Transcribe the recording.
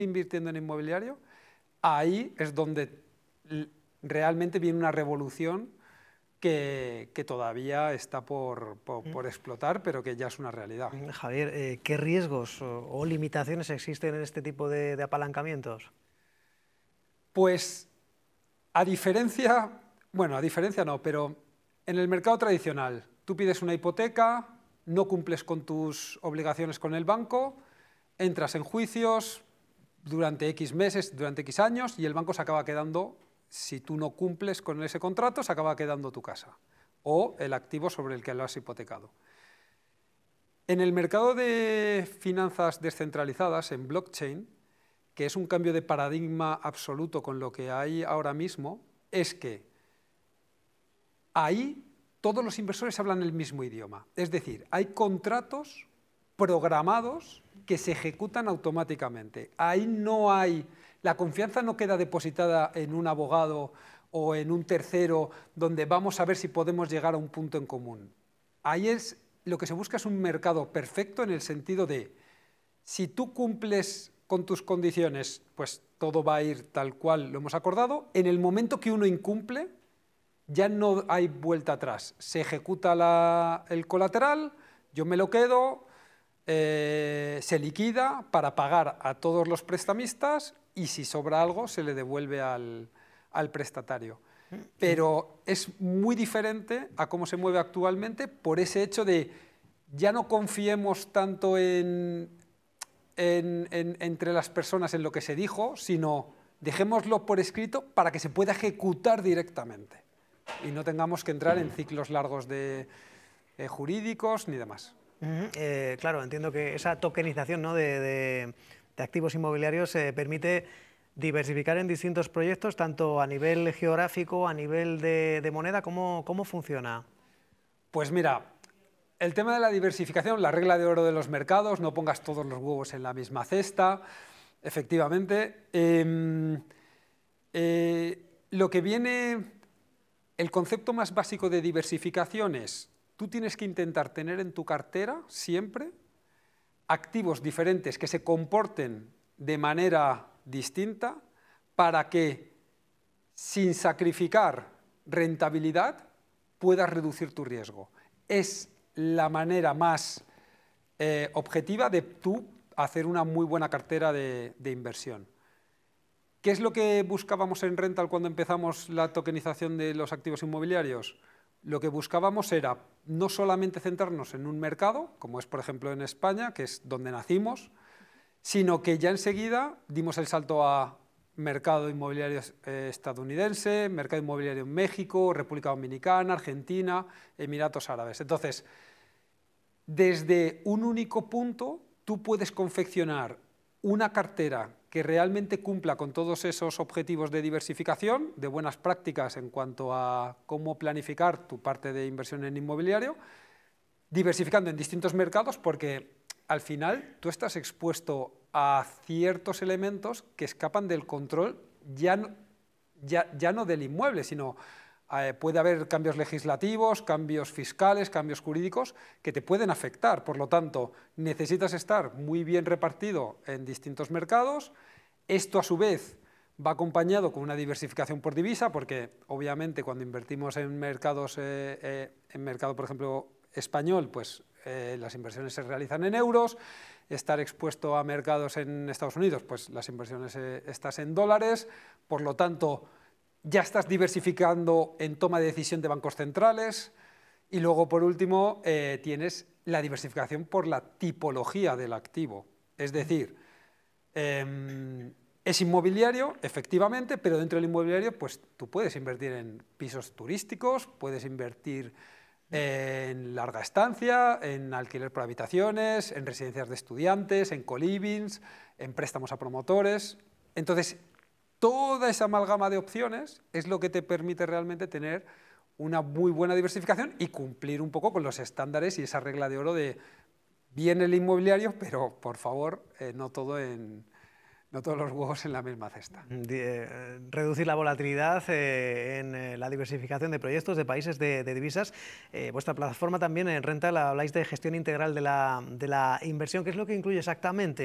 invirtiendo en inmobiliario, ahí es donde realmente viene una revolución que todavía está por explotar, pero que ya es una realidad. Javier, ¿qué riesgos o limitaciones existen en este tipo de apalancamientos? Pues a diferencia no, pero en el mercado tradicional, tú pides una hipoteca, no cumples con tus obligaciones con el banco, entras en juicios durante X meses, durante X años, y el banco se acaba quedando, si tú no cumples con ese contrato, se acaba quedando tu casa o el activo sobre el que lo has hipotecado. En el mercado de finanzas descentralizadas, en blockchain, que es un cambio de paradigma absoluto con lo que hay ahora mismo, es que ahí todos los inversores hablan el mismo idioma. Es decir, hay contratos programados que se ejecutan automáticamente. Ahí no hay, la confianza no queda depositada en un abogado o en un tercero donde vamos a ver si podemos llegar a un punto en común. Ahí lo que se busca es un mercado perfecto en el sentido de, si tú cumples con tus condiciones, pues todo va a ir tal cual lo hemos acordado. En el momento que uno incumple, ya no hay vuelta atrás. Se ejecuta el colateral, yo me lo quedo, se liquida para pagar a todos los prestamistas y si sobra algo se le devuelve al prestatario. Pero es muy diferente a cómo se mueve actualmente por ese hecho de ya no confiemos tanto entre las personas en lo que se dijo, sino dejémoslo por escrito para que se pueda ejecutar directamente y no tengamos que entrar en ciclos largos de jurídicos ni demás. Claro, entiendo que esa tokenización, ¿no?, de activos inmobiliarios permite diversificar en distintos proyectos, tanto a nivel geográfico, a nivel de moneda. ¿Cómo funciona? Pues mira, el tema de la diversificación, la regla de oro de los mercados, no pongas todos los huevos en la misma cesta, efectivamente. Lo que viene, el concepto más básico de diversificación es, tú tienes que intentar tener en tu cartera siempre activos diferentes que se comporten de manera distinta para que, sin sacrificar rentabilidad, puedas reducir tu riesgo. Es la manera más objetiva de tú hacer una muy buena cartera de inversión. ¿Qué es lo que buscábamos en Rental cuando empezamos la tokenización de los activos inmobiliarios? Lo que buscábamos era no solamente centrarnos en un mercado, como es por ejemplo en España, que es donde nacimos, sino que ya enseguida dimos el salto a mercado inmobiliario estadounidense, mercado inmobiliario en México, República Dominicana, Argentina, Emiratos Árabes. Entonces, desde un único punto, tú puedes confeccionar una cartera que realmente cumpla con todos esos objetivos de diversificación, de buenas prácticas en cuanto a cómo planificar tu parte de inversión en inmobiliario, diversificando en distintos mercados, porque al final tú estás expuesto a ciertos elementos que escapan del control, ya no del inmueble, sino puede haber cambios legislativos, cambios fiscales, cambios jurídicos que te pueden afectar. Por lo tanto, necesitas estar muy bien repartido en distintos mercados. Esto, a su vez, va acompañado con una diversificación por divisa, porque obviamente cuando invertimos en mercados, mercado, por ejemplo, español, pues las inversiones se realizan en euros. Estar expuesto a mercados en Estados Unidos, pues las inversiones estás en dólares. Por lo tanto, ya estás diversificando en toma de decisión de bancos centrales. Y luego, por último, tienes la diversificación por la tipología del activo. Es decir, es inmobiliario, efectivamente, pero dentro del inmobiliario pues tú puedes invertir en pisos turísticos, puedes invertir en larga estancia, en alquiler por habitaciones, en residencias de estudiantes, en colivings, en préstamos a promotores. Entonces, toda esa amalgama de opciones es lo que te permite realmente tener una muy buena diversificación y cumplir un poco con los estándares y esa regla de oro de bien el inmobiliario, pero por favor, no todos los huevos en la misma cesta. Reducir la volatilidad en la diversificación de proyectos, de países, de divisas. Vuestra plataforma también en Rental habláis de gestión integral de la inversión. ¿Qué es lo que incluye exactamente?